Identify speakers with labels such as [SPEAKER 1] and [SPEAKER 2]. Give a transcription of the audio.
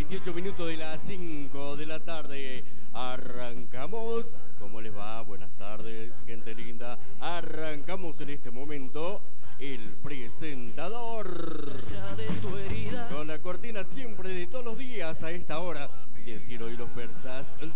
[SPEAKER 1] 28 minutos de las 5 de la tarde. Arrancamos. ¿Cómo les va? Buenas tardes, gente linda. Arrancamos en este momento el presentador. Con la cortina siempre de todos los días a esta hora. De Ciro y los persas